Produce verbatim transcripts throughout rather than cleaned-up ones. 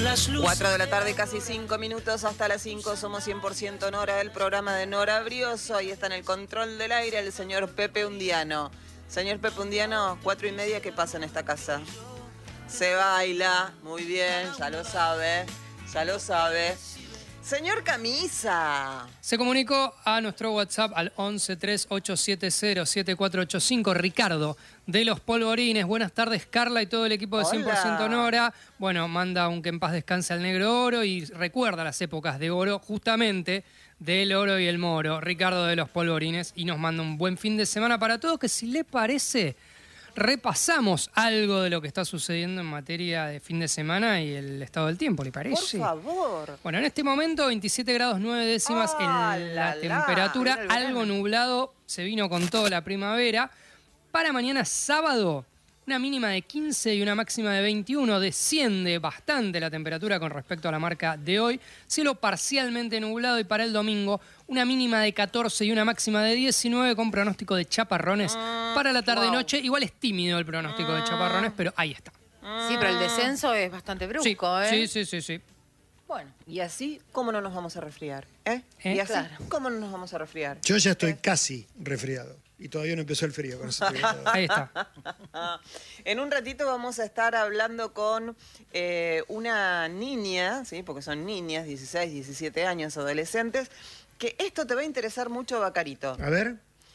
cuatro de la tarde, casi cinco minutos, hasta las cinco, somos cien por ciento Nora, el programa de Nora Brioso, y está en el control del aire el señor Pepe Undiano. Señor Pepe Undiano, cuatro y media, ¿qué pasa en esta casa? Se baila, muy bien, ya lo sabe, ya lo sabe. Señor Camisa. Se comunicó a nuestro WhatsApp al once tres ocho siete cero siete cuatro ocho cinco, Ricardo de Los Polvorines. Buenas tardes, Carla y todo el equipo de Hola. cien por ciento Nora. Bueno, manda un que en paz descanse al negro oro y recuerda las épocas de oro, justamente del oro y el moro. Ricardo de Los Polvorines, y nos manda un buen fin de semana para todos, que si le parece, repasamos algo de lo que está sucediendo en materia de fin de semana y el estado del tiempo, ¿le parece? Por favor. Bueno, en este momento veintisiete grados nueve décimas Ah, en la, la, la, temperatura, mira el verano. algo nublado, se vino con toda la primavera. Para mañana sábado, una mínima de quince y una máxima de veintiuno, desciende bastante la temperatura con respecto a la marca de hoy. Cielo parcialmente nublado, y para el domingo una mínima de catorce y una máxima de diecinueve, con pronóstico de chaparrones Mm, para la tarde y wow. noche. Igual es tímido el pronóstico de chaparrones, pero ahí está. Sí, pero el descenso es bastante Sí, brusco, ¿eh? sí, sí, sí, sí. Bueno, y así, ¿cómo no nos vamos a resfriar? ¿Eh? ¿Eh? Y así, Claro. ¿cómo no nos vamos a resfriar? Yo ya estoy casi resfriado y todavía no empezó el frío. Con eso estoy bien todavía. Ahí está. En un ratito vamos a estar hablando con eh, una niña, ¿sí? Porque son niñas, dieciséis, diecisiete años, adolescentes, que esto te va a interesar mucho, Bacarito. A ver,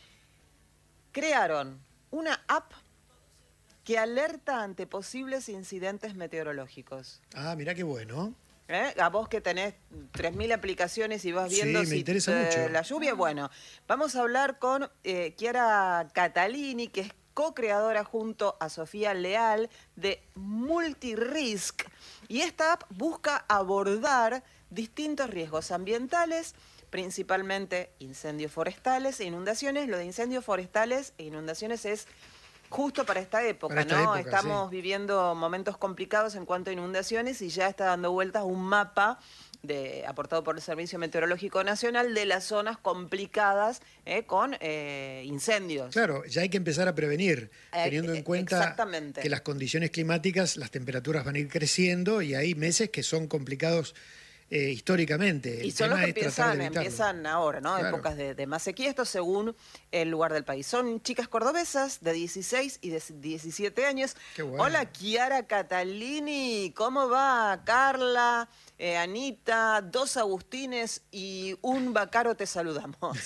Crearon una app que alerta ante posibles incidentes meteorológicos. ah, mirá qué bueno. ¿Eh? A vos que tenés tres mil aplicaciones y vas Sí, viendo me si interesa te- mucho. la lluvia, bueno, vamos a hablar con eh, Chiara Catalini, que es co-creadora junto a Sofía Leal de Multirisk, y esta app busca abordar distintos riesgos ambientales, principalmente incendios forestales e inundaciones. Lo de incendios forestales e inundaciones es justo para esta época, Para esta ¿no? época, Estamos sí. viviendo momentos complicados en cuanto a inundaciones, y ya está dando vueltas un mapa de, aportado por el Servicio Meteorológico Nacional, de las zonas complicadas eh, con eh, incendios. Claro, ya hay que empezar a prevenir, Eh, teniendo eh, en cuenta exactamente. que las condiciones climáticas, las temperaturas van a ir creciendo y hay meses que son complicados eh, históricamente. El Y son los tema que es tratar empiezan, de evitarlo. empiezan ahora, ¿no? Claro. Épocas de, de más sequía, esto según el lugar del país. Son chicas cordobesas de dieciséis y de diecisiete años. Qué bueno. Hola, Chiara Catalini, ¿cómo va? Carla, eh, Anita, dos Agustines y un Bacaro, te saludamos.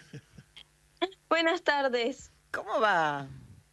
Buenas tardes. ¿Cómo va?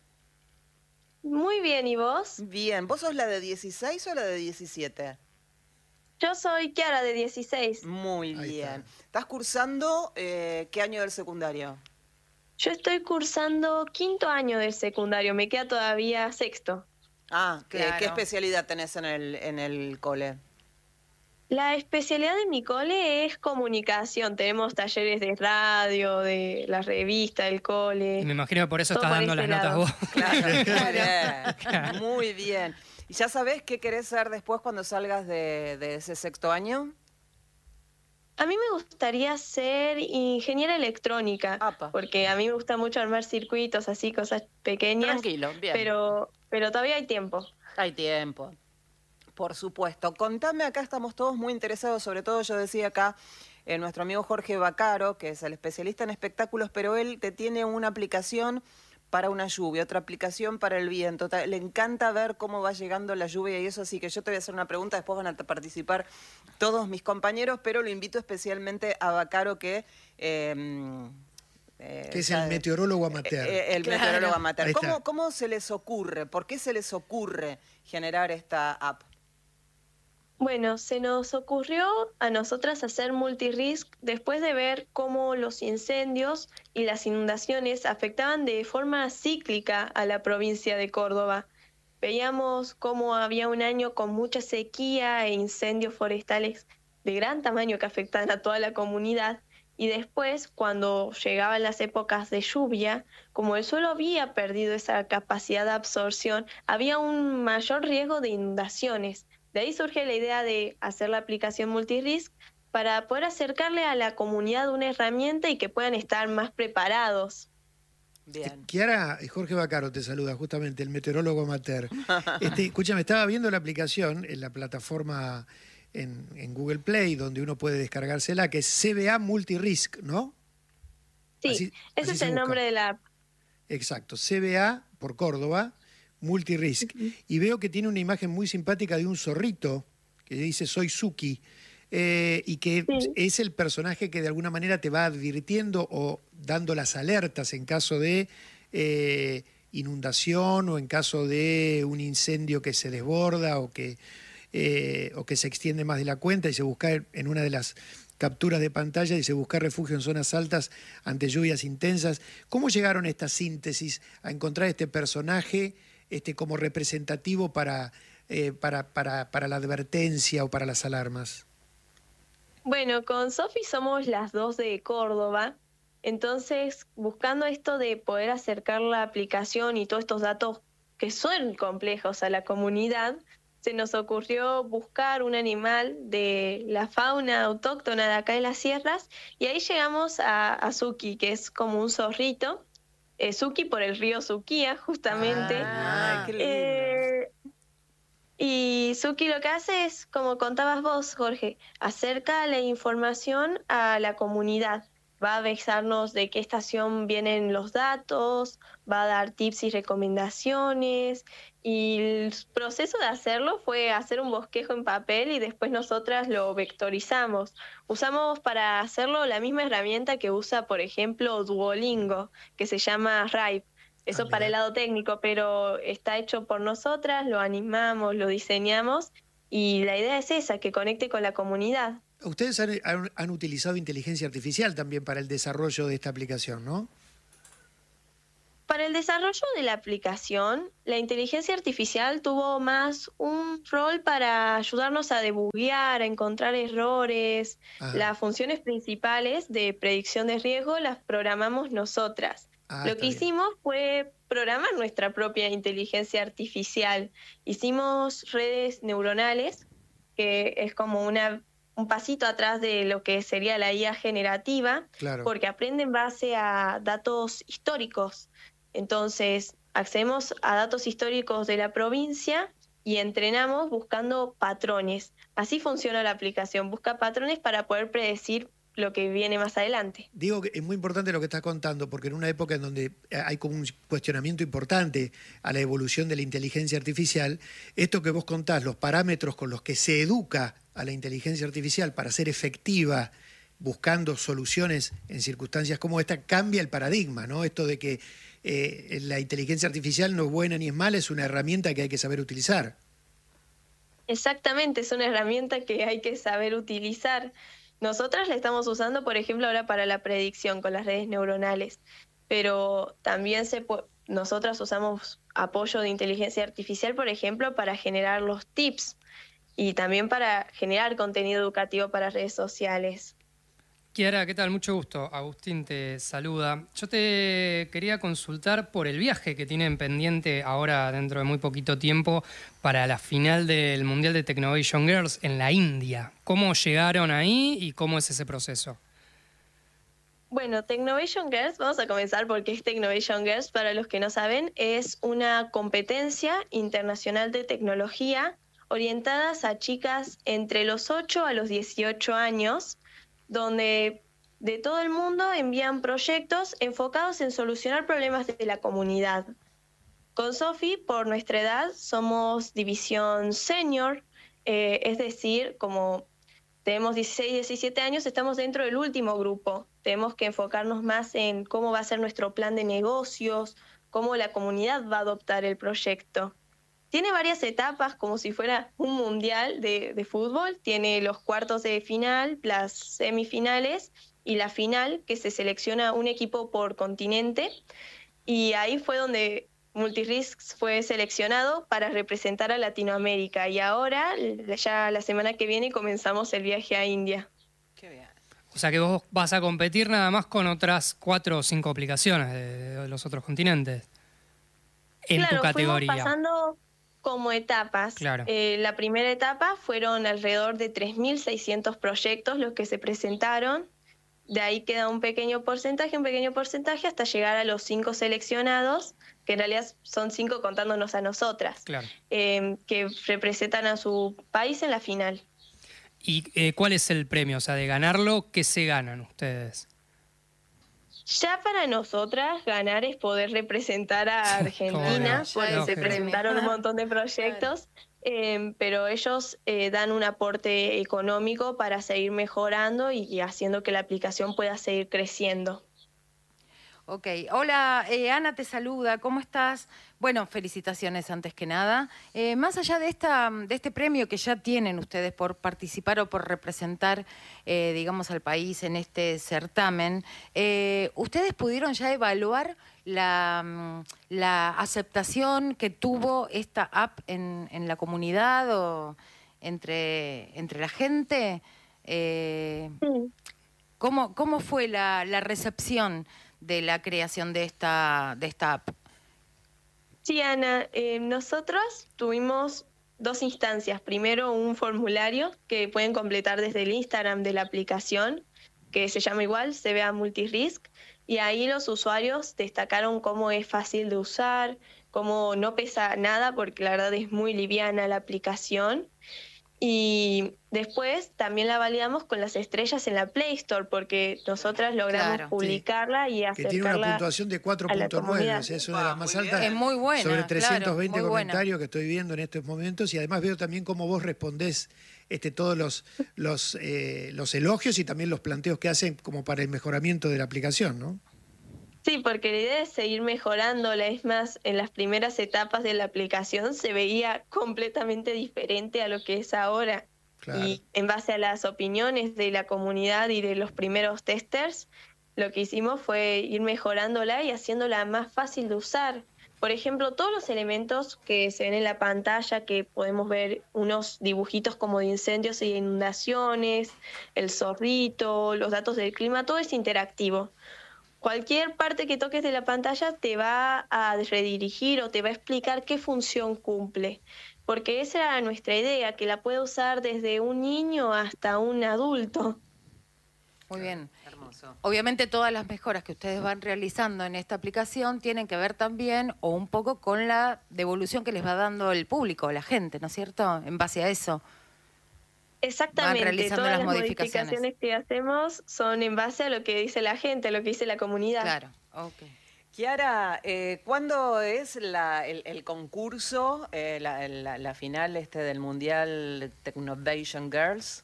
Muy bien, ¿y vos? Bien, ¿vos sos la de dieciséis o la de diecisiete? Yo soy Chiara, de dieciséis. Muy Ahí bien. está. ¿Estás cursando eh, qué año del secundario? Yo estoy cursando quinto año del secundario, me queda todavía sexto. Ah, ¿qué, Claro. ¿qué especialidad tenés en el, en el cole? La especialidad de mi cole es comunicación. Tenemos talleres de radio, de la revista, del Y cole. me imagino que por eso Todo estás por dando las ese notas lado. vos. Claro, bien. Muy bien. ¿Y ya sabés qué querés ser después cuando salgas de, de ese sexto año? A mí me gustaría ser ingeniera electrónica, Apa. porque a mí me gusta mucho armar circuitos, así, cosas pequeñas. Tranquilo, bien. Pero, pero todavía hay tiempo. Hay tiempo. Por supuesto. Contame, acá estamos todos muy interesados, sobre todo yo decía acá, eh, nuestro amigo Jorge Bacaro, que es el especialista en espectáculos, pero él te tiene una aplicación para una lluvia, otra aplicación para el viento. Ta- Le encanta ver cómo va llegando la lluvia y eso, así que yo te voy a hacer una pregunta, después van a t- participar todos mis compañeros, pero lo invito especialmente a Bacaro, que... eh, eh, Que es ya- el meteorólogo amateur. eh, el Claro. meteorólogo amateur. Ahí está. ¿Cómo, ¿Cómo se les ocurre? ¿Por qué se les ocurre generar esta app? Bueno, se nos ocurrió a nosotras hacer Multirisk después de ver cómo los incendios y las inundaciones afectaban de forma cíclica a la provincia de Córdoba. Veíamos cómo había un año con mucha sequía e incendios forestales de gran tamaño que afectaban a toda la comunidad, y después, cuando llegaban las épocas de lluvia, como el suelo había perdido esa capacidad de absorción, había un mayor riesgo de inundaciones. De ahí surge la idea de hacer la aplicación Multirisk para poder acercarle a la comunidad una herramienta y que puedan estar más preparados. Bien. Kiara, Jorge Vaccaro te saluda, justamente, el meteorólogo amateur. Este, escúchame, estaba viendo la aplicación en la plataforma en, en Google Play, donde uno puede descargársela, que es C B A Multirisk, ¿no? Sí, Así- ese así es se el busca. nombre de la app. Exacto, C B A por Córdoba, Multirisk. Y veo que tiene una imagen muy simpática de un zorrito que dice soy Suki, eh, y que Sí. es el personaje que de alguna manera te va advirtiendo o dando las alertas en caso de eh, inundación o en caso de un incendio que se desborda o que, eh, o que se extiende más de la cuenta, y se busca en una de las capturas de pantalla, y se busca refugio en zonas altas ante lluvias intensas. ¿Cómo llegaron a esta síntesis, a encontrar este personaje este, como representativo para, eh, para, para, para la advertencia o para las alarmas? Bueno, con Sofi somos las dos de Córdoba, entonces buscando esto de poder acercar la aplicación y todos estos datos que son complejos a la comunidad, se nos ocurrió buscar un animal de la fauna autóctona de acá de las sierras, y ahí llegamos a, a Suki, que es como un zorrito, eh, Suki por el río Suquía, justamente. Ah, qué lindo. Eh, y Suki lo que hace es, como contabas vos, Jorge, acerca la información a la comunidad. Va a avisarnos de qué estación vienen los datos, va a dar tips y recomendaciones. Y el proceso de hacerlo fue hacer un bosquejo en papel y después nosotras lo vectorizamos. Usamos para hacerlo la misma herramienta que usa, por ejemplo, Duolingo, que se llama Ripe. Eso Ah, para el mira. lado técnico, pero está hecho por nosotras, lo animamos, lo diseñamos, y la idea es esa, que conecte con la comunidad. Ustedes han, han- han utilizado inteligencia artificial también para el desarrollo de esta aplicación, ¿no? Para el desarrollo de la aplicación, la inteligencia artificial tuvo más un rol para ayudarnos a debuguear, a encontrar errores. Ah. Las funciones principales de predicción de riesgo las programamos nosotras. Ah, Lo está que bien. hicimos fue programar nuestra propia inteligencia artificial. Hicimos redes neuronales, que es como una, un pasito atrás de lo que sería la I A generativa, Claro. porque aprende en base a datos históricos. Entonces, accedemos a datos históricos de la provincia y entrenamos buscando patrones. Así funciona la aplicación, busca patrones para poder predecir lo que viene más adelante. Digo que es muy importante lo que estás contando, porque en una época en donde hay como un cuestionamiento importante a la evolución de la inteligencia artificial, esto que vos contás, los parámetros con los que se educa a la inteligencia artificial para ser efectiva, buscando soluciones en circunstancias como esta, cambia el paradigma, ¿no? Esto de que eh, la inteligencia artificial no es buena ni es mala, es una herramienta que hay que saber utilizar. Exactamente, es una herramienta que hay que saber utilizar. Nosotras la estamos usando, por ejemplo, ahora para la predicción con las redes neuronales, pero también se pu- nosotras usamos apoyo de inteligencia artificial, por ejemplo, para generar los tips y también para generar contenido educativo para redes sociales. Kiara, ¿qué tal? Mucho gusto. Agustín te saluda. Yo te quería consultar por el viaje que tienen pendiente ahora dentro de muy poquito tiempo para la final del Mundial de Technovation Girls en la India. ¿Cómo llegaron ahí y cómo es ese proceso? Bueno, Technovation Girls, vamos a comenzar porque es Technovation Girls, para los que no saben, es una competencia internacional de tecnología orientadas a chicas entre los ocho a los dieciocho años, donde de todo el mundo envían proyectos enfocados en solucionar problemas de la comunidad. Con Sofi, por nuestra edad, somos división senior, eh, es decir, como tenemos dieciséis, diecisiete años, estamos dentro del último grupo. Tenemos que enfocarnos más en cómo va a ser nuestro plan de negocios, cómo la comunidad va a adoptar el proyecto. Tiene varias etapas, como si fuera un mundial de, de fútbol. Tiene los cuartos de final, las semifinales y la final, que se selecciona un equipo por continente. Y ahí fue donde Multirisks fue seleccionado para representar a Latinoamérica. Y ahora, ya la semana que viene, comenzamos el viaje a India. Qué bien. O sea que vos vas a competir nada más con otras cuatro o cinco aplicaciones de, de los otros continentes en claro, tu categoría. Fuimos pasando como etapas. Claro. Eh, la primera etapa fueron alrededor de tres mil seiscientos proyectos los que se presentaron, de ahí queda un pequeño porcentaje, un pequeño porcentaje hasta llegar a los cinco seleccionados, que en realidad son cinco contándonos a nosotras, Claro. eh, que representan a su país en la final. ¿Y eh, cuál es el premio? O sea, de ganarlo, ¿qué se ganan ustedes? Ya para nosotras ganar es poder representar a Argentina, Obvio, porque se lógico. presentaron un montón de proyectos, eh, pero ellos eh, dan un aporte económico para seguir mejorando y, y haciendo que la aplicación pueda seguir creciendo. Ok, hola, eh, Ana te saluda, ¿cómo estás? Bueno, felicitaciones antes que nada. Eh, más allá de, esta, de este premio que ya tienen ustedes por participar o por representar, eh, digamos, al país en este certamen, eh, ¿ustedes pudieron ya evaluar la, la aceptación que tuvo esta app en, en la comunidad o entre, entre la gente? Eh, Sí. ¿cómo, ¿Cómo fue la, la recepción de la creación de esta, de esta app? Sí, Ana, eh, nosotros tuvimos dos instancias. Primero, un formulario que pueden completar desde el Instagram de la aplicación, que se llama igual, C B A Multirisk, y ahí los usuarios destacaron cómo es fácil de usar, cómo no pesa nada, porque la verdad es muy liviana la aplicación. Y después también la validamos con las estrellas en la Play Store, porque nosotras logramos Claro, publicarla y Que tiene una acercarla puntuación de cuatro a la punto nueve, comunidad. o sea, es una de las más altas. Es muy buena, Sobre claro, trescientos veinte muy buena. comentarios que estoy viendo en estos momentos, y además veo también cómo vos respondés este, todos los, los, eh, los elogios y también los planteos que hacen como para el mejoramiento de la aplicación, ¿no? Sí, porque la idea es seguir mejorándola. Es más, en las primeras etapas de la aplicación se veía completamente diferente a lo que es ahora. Claro. Y en base a las opiniones de la comunidad y de los primeros testers, lo que hicimos fue ir mejorándola y haciéndola más fácil de usar. Por ejemplo, todos los elementos que se ven en la pantalla, que podemos ver unos dibujitos como de incendios e inundaciones, el zorrito, los datos del clima, todo es interactivo. Cualquier parte que toques de la pantalla te va a redirigir o te va a explicar qué función cumple. Porque esa era nuestra idea, que la puede usar desde un niño hasta un adulto. Muy bien. Hermoso. Obviamente todas las mejoras que ustedes van realizando en esta aplicación tienen que ver también o un poco con la devolución que les va dando el público, la gente, ¿no es cierto? En base a eso. Exactamente, realizando todas las las modificaciones. modificaciones que hacemos son en base a lo que dice la gente, a lo que dice la comunidad. Claro, ok. Kiara, eh, ¿cuándo es la, el, el concurso, eh, la, la, la final este del Mundial Technovation Girls?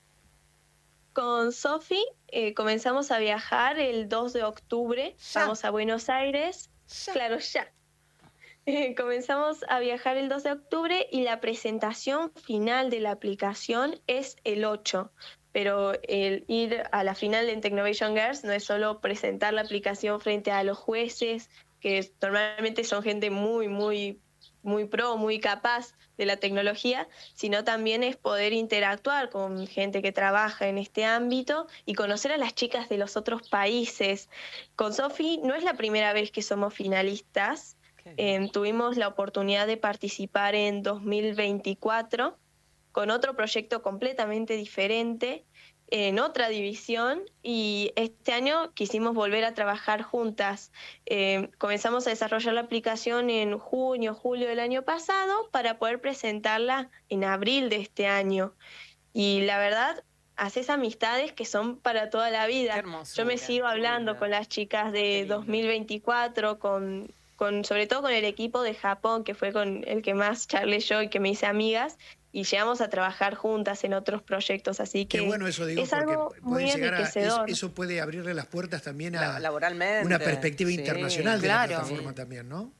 Con Sofi eh, comenzamos a viajar el dos de octubre, Ya. vamos a Buenos Aires, Ya. claro, ya. Eh, comenzamos a viajar el dos de octubre y la presentación final de la aplicación es el ocho. Pero el ir a la final de Technovation Girls no es solo presentar la aplicación frente a los jueces, que normalmente son gente muy, muy, muy pro, muy capaz de la tecnología, sino también es poder interactuar con gente que trabaja en este ámbito y conocer a las chicas de los otros países. Con Sofi no es la primera vez que somos finalistas. Eh, tuvimos la oportunidad de participar en dos mil veinticuatro con otro proyecto completamente diferente, en otra división, y este año quisimos volver a trabajar juntas. Eh, comenzamos a desarrollar la aplicación en junio, julio del año pasado para poder presentarla en abril de este año. Y la verdad, haces amistades que son para toda la vida. Qué hermosura, Yo me sigo qué hablando lindo. con las chicas Qué de lindo. dos mil veinticuatro, con, con, sobre todo con el equipo de Japón, que fue con el que más charlé yo y que me hice amigas, y llegamos a trabajar juntas en otros proyectos, así que Qué bueno eso, digo, es algo porque muy pueden llegar a, eso, enriquecedor. eso puede abrirle las puertas también a La- laboralmente. una perspectiva sí. internacional de claro. la plataforma también, ¿no?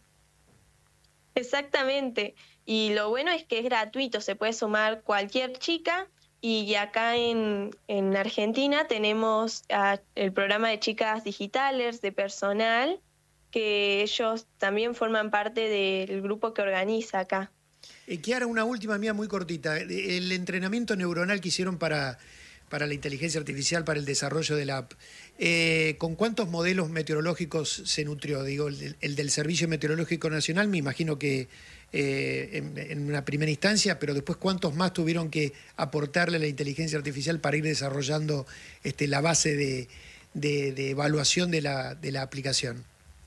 Exactamente, y lo bueno es que es gratuito, se puede sumar cualquier chica, y acá en, en Argentina tenemos ah, el programa de chicas digitales, de personal, que ellos también forman parte del grupo que organiza acá. Eh, Kiara, una última mía muy cortita. El entrenamiento neuronal que hicieron para, para la inteligencia artificial, para el desarrollo de la app, eh, ¿con cuántos modelos meteorológicos se nutrió? Digo, el, el del Servicio Meteorológico Nacional, me imagino que eh, en, en una primera instancia, pero después cuántos más tuvieron que aportarle la inteligencia artificial para ir desarrollando este, la base de, de, de evaluación de la, de la aplicación.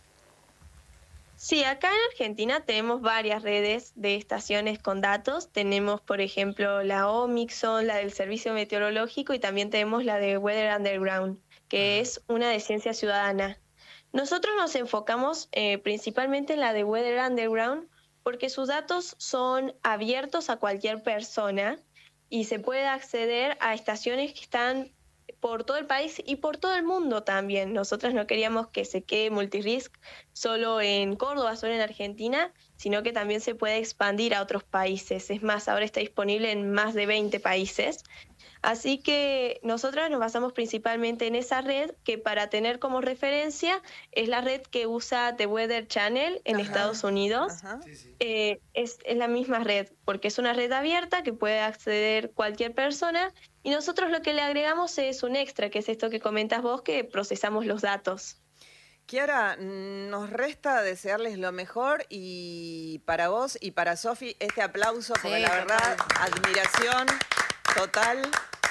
Sí, acá en Argentina tenemos varias redes de estaciones con datos. Tenemos, por ejemplo, la Omixon, la del Servicio Meteorológico, y también tenemos la de Weather Underground, que Ajá. es una de ciencia ciudadana. Nosotros nos enfocamos eh, principalmente en la de Weather Underground porque sus datos son abiertos a cualquier persona y se puede acceder a estaciones que están por todo el país y por todo el mundo también. Nosotros no queríamos que se quede Multirisk solo en Córdoba, solo en Argentina, sino que también se puede expandir a otros países. Es más, ahora está disponible en más de veinte países. Así que nosotros nos basamos principalmente en esa red, que para tener como referencia es la red que usa The Weather Channel en Ajá. Estados Unidos. Sí, sí. Eh, es, es la misma red, porque es una red abierta que puede acceder cualquier persona, y nosotros lo que le agregamos es un extra, que es esto que comentas vos, que procesamos los datos. Kiara, nos resta desearles lo mejor, y para vos y para Sofi este aplauso, porque sí, la verdad, total. admiración total.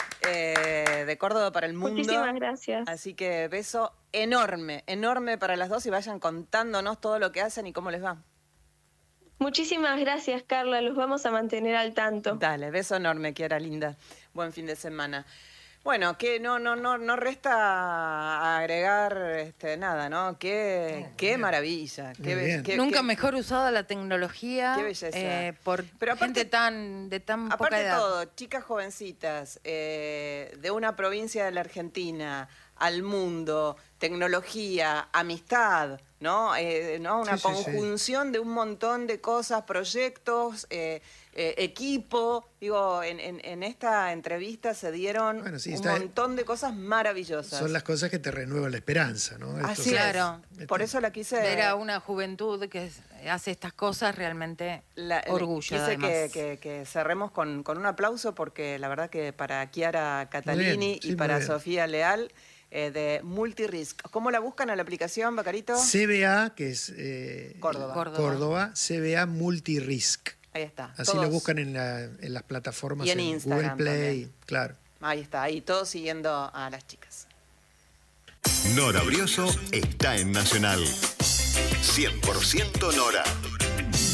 Eh, de Córdoba para el mundo. Muchísimas gracias. Así que beso enorme, enorme para las dos, y vayan contándonos todo lo que hacen y cómo les va. Muchísimas gracias, Carla, los vamos a mantener al tanto. Dale, beso enorme, Kiara linda. Buen fin de semana. Bueno, que no, no, no, no resta agregar este, nada, ¿no? Qué, oh, qué maravilla. Qué, qué, Nunca qué, mejor usada la tecnología. Qué belleza. Eh, por Pero aparte, gente tan, de tan poca edad. Aparte todo, chicas jovencitas, eh, de una provincia de la Argentina al mundo, tecnología, amistad, ¿no? Eh, ¿no? Una sí, conjunción sí, sí. de un montón de cosas, proyectos, eh, eh, equipo. Digo, en, en, en esta entrevista se dieron bueno, sí, un está, montón de cosas maravillosas. Son las cosas que te renuevan la esperanza, ¿no? Así es. Claro. Por eso la quise... Ver a una juventud que hace estas cosas realmente la, orgullo, Quise que, que, que cerremos con, con un aplauso, porque la verdad que para Chiara Catalini bien, sí, y para Sofía Leal... Eh, de Multirisk. ¿Cómo la buscan a la aplicación, Bacarito? C B A, que es eh, Córdoba. Córdoba. Córdoba, C B A Multirisk. Ahí está. Así todos. Lo buscan en, la, en las plataformas, y en, en Instagram Google Play, también. Claro. Ahí está, ahí todos siguiendo a las chicas. Nora Brioso está en Nacional. cien por ciento Nora.